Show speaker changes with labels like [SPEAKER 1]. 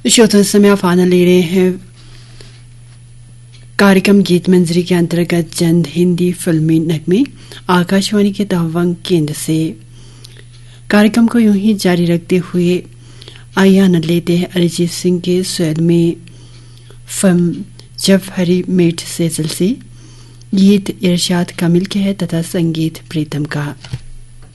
[SPEAKER 1] श्रोता समय आप आनंद ले रहे हैं कार्यक्रम गीत मंजरी के अंतर्गत चंद हिंदी फिल्मी नगमे आकाशवाणी के तवांग केंद्र से। कार्यक्रम को यूं ही जारी रखते हुए आइए आनंद लेते हैं अरिजीत सिंह के स्वर में फिल्म जब हरी मेट सेजल से। गीत इरशाद कामिल के है तथा संगीत प्रीतम का।